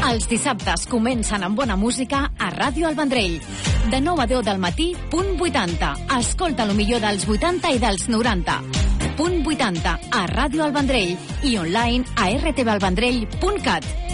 Els dissabtes comencen amb bona música a Ràdio El Vendrell. De 9 a 10 del matí, punt 80. Escolta lo millor dels 80 i dels 90. Punt 80 a Ràdio El Vendrell i online a rtvalvendrell.cat.